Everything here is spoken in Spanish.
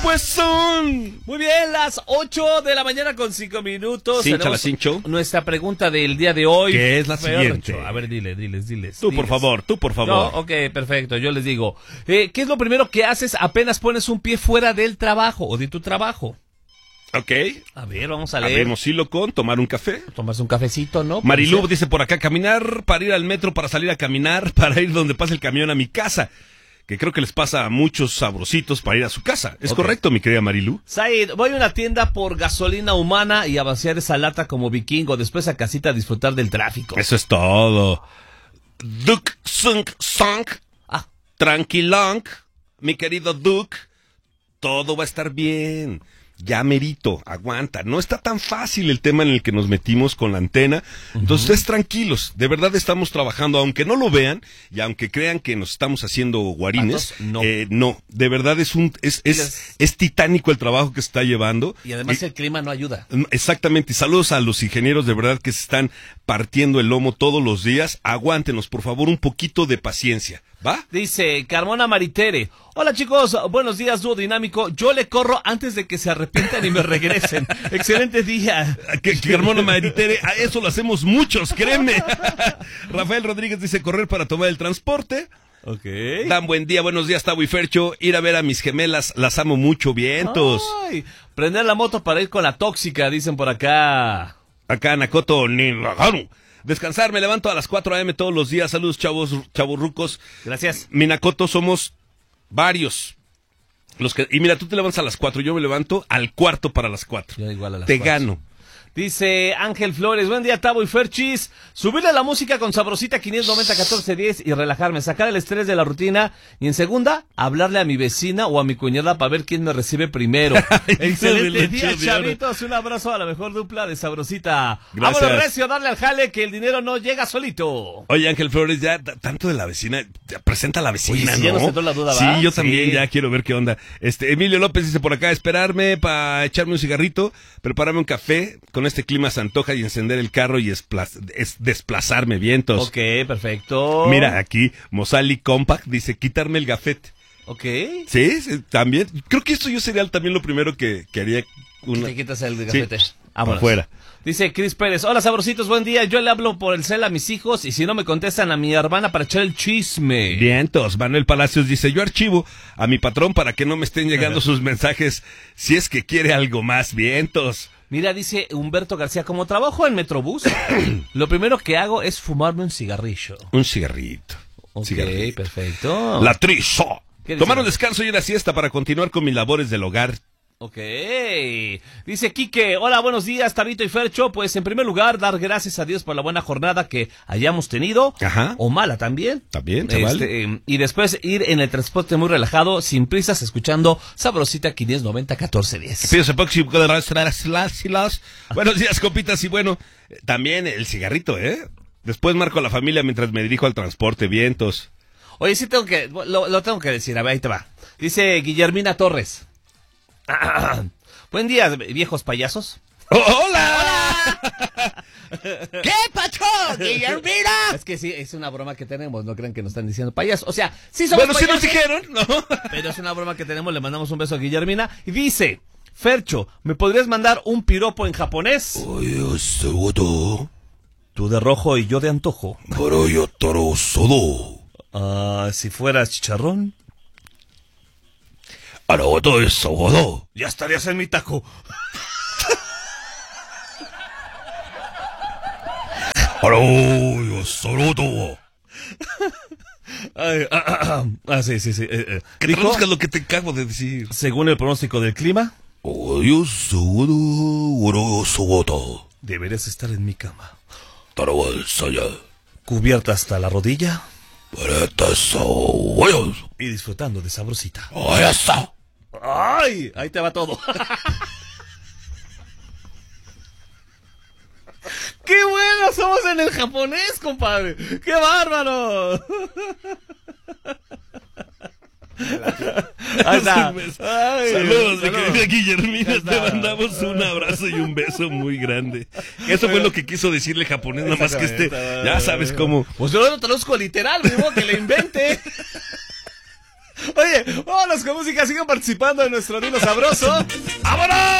pues son... Muy bien, las 8 de la mañana con 5 minutos. Cínchala, Cincho. Nuestra pregunta del día de hoy. Que es la siguiente. A ver, diles. Tú, por favor. No, ok, perfecto, yo les digo. ¿Qué es lo primero que haces apenas pones un pie fuera del trabajo o de tu trabajo? Ok. A ver, vamos a leer. Abrimos hilo con tomar un café. Tomas un cafecito, ¿no? Marilú dice por acá, caminar para ir al metro, para salir a caminar, para ir donde pasa el camión a mi casa. Que creo que les pasa a muchos sabrositos para ir a su casa. ¿Es correcto, mi querida Marilú? Said, voy a una tienda por gasolina humana y a vaciar esa lata como vikingo. Después a casita a disfrutar del tráfico. Eso es todo. Duke Sunk Sunk. Tranquilonk. Mi querido Duke. Todo va a estar bien. Ya merito, aguanta. No está tan fácil el tema en el que nos metimos con la antena. Entonces, ustedes tranquilos. De verdad estamos trabajando, aunque no lo vean y aunque crean que nos estamos haciendo guarines. No. No, de verdad es titánico el trabajo que se está llevando. Y además el clima no ayuda. Exactamente. Y saludos a los ingenieros de verdad que se están partiendo el lomo todos los días. Aguántenos, por favor, un poquito de paciencia. ¿Va? Dice Carmona Maritere. Hola chicos, buenos días, dúo dinámico. Yo le corro antes de que se arrepientan y me regresen. Excelente día. Carmona Maritere, a eso lo hacemos muchos, créeme. Rafael Rodríguez dice correr para tomar el transporte. Ok. Dan buen día, buenos días, Tavo y Fercho. Ir a ver a mis gemelas, las amo mucho, vientos. Ay, prender la moto para ir con la tóxica, dicen por acá. Acá Nakoto Ninagaru. Descansar, me levanto a las 4 a.m. todos los días. Saludos, chavos rucos. Gracias. Minakoto, somos varios. Y mira, tú te levantas a las 4, yo me levanto al cuarto para las 4. Yo igual a las Te 4. gano. Dice Ángel Flores, buen día Tavo y Ferchis, subirle la música con Sabrosita 590-1410 y relajarme, sacar el estrés de la rutina y en segunda, hablarle a mi vecina o a mi cuñada para ver quién me recibe primero. Excelente día, chavitos, un abrazo a la mejor dupla de Sabrosita. Gracias. Vámonos recio, darle al jale que el dinero no llega solito. Oye, Ángel Flores, ya tanto de la vecina, ya presenta a la vecina, Oye, sí, ¿no? ya nos entró la duda, ¿va? Sí, yo también Sí. ya quiero ver qué onda. Emilio López dice por acá, esperarme para echarme un cigarrito, prepararme un café, con este clima se antoja y encender el carro y desplazarme, vientos. Ok, perfecto. Mira, aquí, Mosali Compact dice, quitarme el gafete. Ok. Sí, también. Creo que esto yo sería también lo primero que haría. Te quitas el gafete. Sí, Vámonos. afuera. Dice Cris Pérez, hola sabrositos, buen día, yo le hablo por el cel a mis hijos y si no me contestan a mi hermana para echar el chisme. Vientos, Manuel Palacios dice, yo archivo a mi patrón para que no me estén llegando sus mensajes si es que quiere algo más, vientos. Mira, dice Humberto García, como trabajo en Metrobús, lo primero que hago es fumarme un cigarrillo. Un cigarrito. Ok, Cigarrito. perfecto. La trizo. ¿Qué dice? Tomar un descanso y una siesta para continuar con mis labores del hogar. Ok, dice Quique, hola, buenos días, Tabito y Fercho, pues en primer lugar, dar gracias a Dios por la buena jornada que hayamos tenido, Ajá. o mala también. También, chaval. Y después ir en el transporte muy relajado, sin prisas, escuchando Sabrosita 590-1410. Pido próximo de las. Buenos días, copitas, y bueno, también el cigarrito, ¿eh? Después marco a la familia mientras me dirijo al transporte, vientos. Oye, sí tengo que, lo tengo que decir, a ver, ahí te va. Dice Guillermina Torres. Buen día, viejos payasos. ¡Hola! ¿Qué pacho, Guillermina? Es que sí, es una broma que tenemos, no crean que nos están diciendo payasos. O sea, sí somos bueno, payasos. sí nos dijeron, ¿no? Pero es una broma que tenemos, le mandamos un beso a Guillermina. Y dice, Fercho, ¿me podrías mandar un piropo en japonés? Oye, segundo. Tú de rojo y yo de antojo. Pero yo toro sodo. Si fueras chicharrón. Aragoto es sodo. Ya estarías en mi taco. Aragoto sodo. Sí. Que traduzcas lo que te acabo de decir. Según el pronóstico del clima, Oye, segundo, sodo. deberías estar en mi cama. Tarawal saya. Cubierta hasta la rodilla Para sodo. y disfrutando de Sabrosita. Ahí está. ¡Ay! Ahí te va todo. ¡Qué bueno! Somos en el japonés, compadre. ¡Qué bárbaro! Ahí está. Ay, Saludos, mi saludos. querida Guillermina. Ya está. Te mandamos un abrazo y un beso muy grande. Eso fue lo que quiso decirle japonés, nada más que ya sabes cómo. Pues yo lo traduzco literal, mismo que le invente. Oye, vámonos con música, sigan participando en nuestro Dino Sabroso. ¡Vámonos!